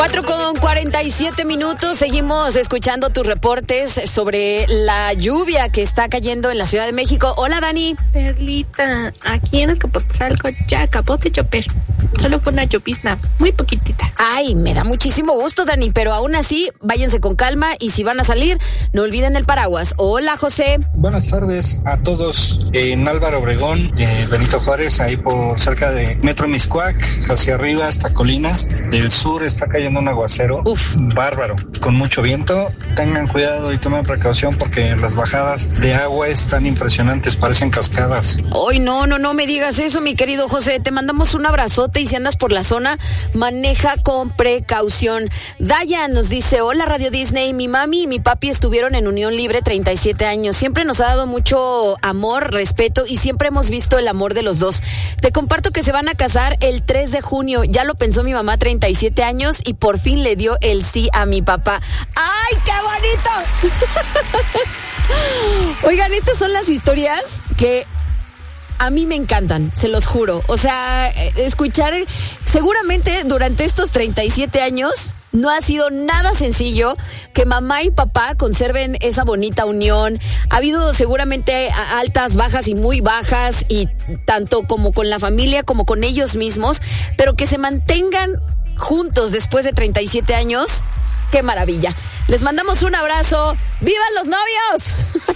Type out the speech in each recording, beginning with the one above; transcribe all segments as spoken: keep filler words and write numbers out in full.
cuatro con cuarenta y siete minutos. Seguimos escuchando tus reportes sobre la lluvia que está cayendo en la Ciudad de México. Hola, Dani. Perlita, aquí en Azcapotzalco ya acabó de llover. Solo fue una llovizna muy poquitita. Ay, me da muchísimo gusto, Dani, pero aún así, váyanse con calma y si van a salir, no olviden el paraguas. Hola, José. Buenas tardes a todos en Álvaro Obregón, eh, Benito Juárez, ahí por cerca de Metro Miscuac, hacia arriba hasta Colinas. Del sur está cayendo un aguacero. Uf. Bárbaro, con mucho viento. Tengan cuidado y tomen precaución porque las bajadas de agua están impresionantes, parecen cascadas. Ay, no, no, no me digas eso, mi querido José. Te mandamos un abrazote y si andas por la zona, maneja con precaución. Dayan nos dice, hola Radio Disney, mi mami y mi papi estuvieron en unión libre treinta y siete años. Siempre nos ha dado mucho amor, respeto y siempre hemos visto el amor de los dos. Te comparto que se van a casar el tres de junio. Ya lo pensó mi mamá, treinta y siete años, y por fin le dio el sí a mi papá. ¡Ay, qué bonito! Oigan, estas son las historias que a mí me encantan, se los juro. O sea, escuchar, seguramente durante estos treinta y siete años no ha sido nada sencillo que mamá y papá conserven esa bonita unión. Ha habido seguramente altas, bajas y muy bajas, y tanto como con la familia como con ellos mismos, pero que se mantengan juntos después de treinta y siete años. ¡Qué maravilla! Les mandamos un abrazo. ¡Vivan los novios!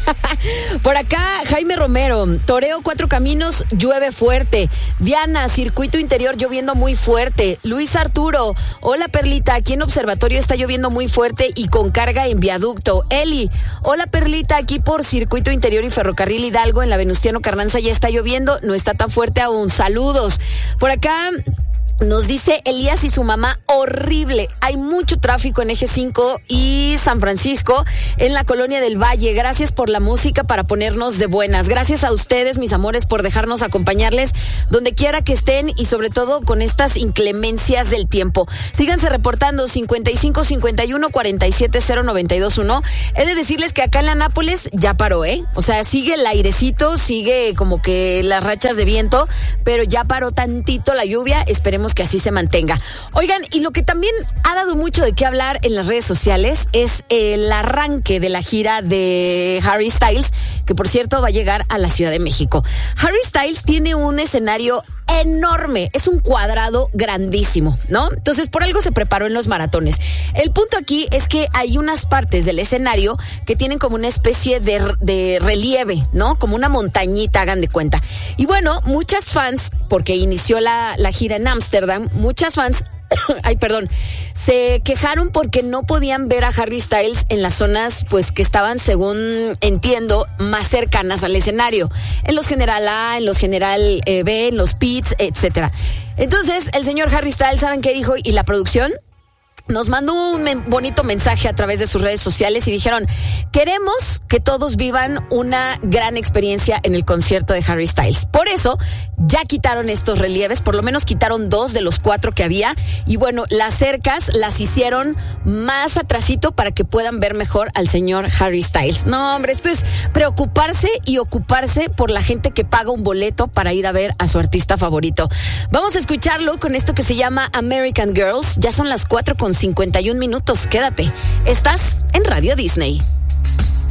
Por acá, Jaime Romero. Toreo Cuatro Caminos, llueve fuerte. Diana, Circuito Interior, lloviendo muy fuerte. Luis Arturo. Hola, Perlita. Aquí en Observatorio está lloviendo muy fuerte y con carga en viaducto. Eli. Hola, Perlita. Aquí por Circuito Interior y Ferrocarril Hidalgo, en la Venustiano Carranza, ya está lloviendo. No está tan fuerte aún. Saludos. Por acá nos dice Elías y su mamá, horrible. Hay mucho tráfico en Eje cinco y San Francisco, en la Colonia del Valle. Gracias por la música para ponernos de buenas. Gracias a ustedes, mis amores, por dejarnos acompañarles donde quiera que estén y sobre todo con estas inclemencias del tiempo. Síganse reportando cincuenta y cinco cincuenta y uno cuarenta y siete cero noventa y dos uno. He de decirles que acá en la Nápoles ya paró, ¿eh? O sea, sigue el airecito, sigue como que las rachas de viento, pero ya paró tantito la lluvia. Esperemos que así se mantenga. Oigan, y lo que también ha dado mucho de qué hablar en las redes sociales es el arranque de la gira de Harry Styles, que por cierto va a llegar a la Ciudad de México. Harry Styles tiene un escenario enorme, es un cuadrado grandísimo, ¿no? Entonces, por algo se preparó en los maratones. El punto aquí es que hay unas partes del escenario que tienen como una especie de, de relieve, ¿no? Como una montañita, hagan de cuenta. Y bueno, muchas fans, porque inició la, la gira en Ámsterdam, muchas fans ay, perdón, se quejaron porque no podían ver a Harry Styles en las zonas, pues, que estaban, según entiendo, más cercanas al escenario. En los General A, en los General eh, B, en los pits, etcétera. Entonces, el señor Harry Styles, ¿saben qué dijo? ¿Y la producción? Nos mandó un men- bonito mensaje a través de sus redes sociales y dijeron, queremos que todos vivan una gran experiencia en el concierto de Harry Styles. Por eso, ya quitaron estos relieves, por lo menos quitaron dos de los cuatro que había. Y bueno, las cercas las hicieron más atrasito para que puedan ver mejor al señor Harry Styles. No, hombre, esto es preocuparse y ocuparse por la gente que paga un boleto para ir a ver a su artista favorito. Vamos a escucharlo con esto que se llama American Girls. Ya son las cuatro con cincuenta y un minutos. Quédate. Estás en Radio Disney.